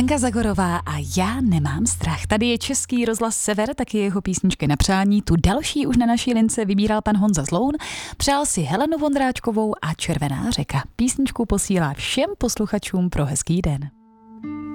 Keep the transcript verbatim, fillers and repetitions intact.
Hanka Zagorová a Já nemám strach. Tady je Český rozhlas Sever, taky jeho písničky na přání. Tu další už na naší lince vybíral pan Honza Zloun. Přál si Helenu Vondráčkovou a Červená řeka. Písničku posílá všem posluchačům pro hezký den.